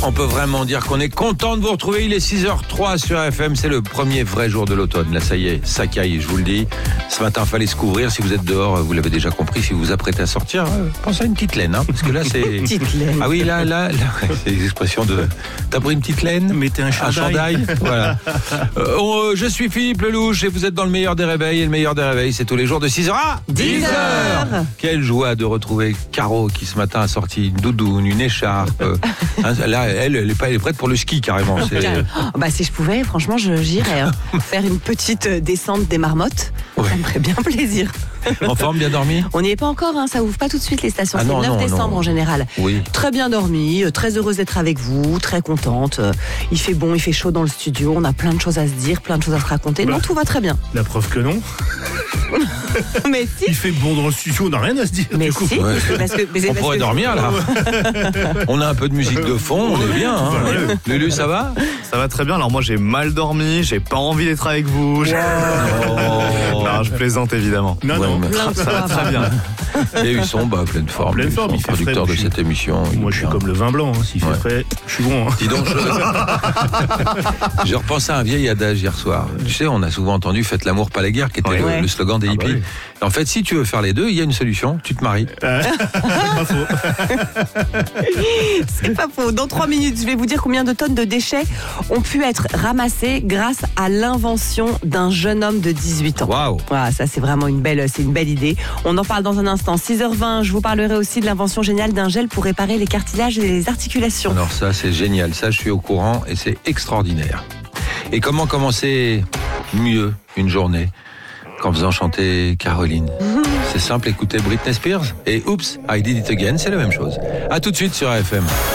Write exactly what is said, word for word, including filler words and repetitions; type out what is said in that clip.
On peut vraiment dire qu'on est content de vous retrouver. Il est six heures zéro trois sur F M. C'est le premier vrai jour de l'automne. Là, ça y est, ça caille, je vous le dis. Ce matin, il fallait se couvrir. Si vous êtes dehors, vous l'avez déjà compris. Si vous vous apprêtez à sortir, euh, pensez à une petite laine. Hein, parce que là, c'est... Petite laine. Ah oui, là, là, là c'est des expressions de... T'as pris une petite laine ? Mettez un chandail. Un chandail. Voilà. Euh, on, je suis Philippe Lelouch et vous êtes dans le meilleur des réveils. Et le meilleur des réveils, c'est tous les jours de six heures à dix heures. Quelle joie de retrouver Caro qui, ce matin, a sorti une doudoune, une écharpe. Hein, là, elle, elle est, pas, elle est prête pour le ski, carrément. C'est... Oh, bah, si je pouvais, franchement, je, j'irais hein. faire une petite descente des marmottes. Ouais. Ça me ferait bien plaisir. En forme, bien dormi ? On n'y est pas encore, hein, ça ouvre pas tout de suite les stations. Ah c'est non, le neuf non, décembre non. en général. Oui. Très bien dormi, très heureuse d'être avec vous, très contente. Il fait bon, il fait chaud dans le studio, on a plein de choses à se dire, plein de choses à se raconter. Bah, non, tout va très bien. La preuve que non. Mais si. Il fait bon dans le studio, on n'a rien à se dire. Mais du coup. si. Ouais. Parce que, mais on pourrait que... dormir là. On a un peu de musique de fond, on est bien. Hein. Ouais. Lulu, ça va ? Ça va très bien. Alors moi, j'ai mal dormi, j'ai pas envie d'être avec vous. Wow. Oh. Non, je plaisante évidemment. Non, ouais, non. Mais... Ça va très bien. Et ils sont bah, pleine forme. Pleine forme, ils sont producteurs de cette émission. Moi, je suis comme le vin blanc. Hein. S'il fait ouais. frais, je suis bon. Hein. Dis donc, je... je repensais à un vieil adage hier soir. Tu sais, on a souvent entendu « Faites l'amour, pas la guerre », qui était ouais. le, ouais. le slogan des hippies. Ah bah oui. En fait, si tu veux faire les deux, il y a une solution. Tu te maries. Euh, c'est pas faux. C'est pas faux. Dans trois minutes, je vais vous dire combien de tonnes de déchets ont pu être ramassés grâce à l'invention d'un jeune homme de dix-huit ans. Waouh. Voilà, ça c'est vraiment une belle, c'est une belle idée. On en parle dans un instant. six heures vingt, je vous parlerai aussi de l'invention géniale d'un gel pour réparer les cartilages et les articulations. Alors ça, c'est génial. Ça, je suis au courant et c'est extraordinaire. Et comment commencer mieux une journée qu'en faisant chanter Caroline. C'est simple, écoutez Britney Spears et Oops, I Did It Again, c'est la même chose. À tout de suite sur A F M.